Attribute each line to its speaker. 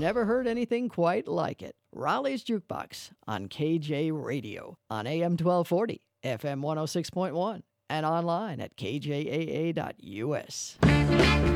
Speaker 1: never heard anything quite like it. Raleigh's Jukebox on KJ Radio on AM 1240, FM 106.1, and online at kjaa.us.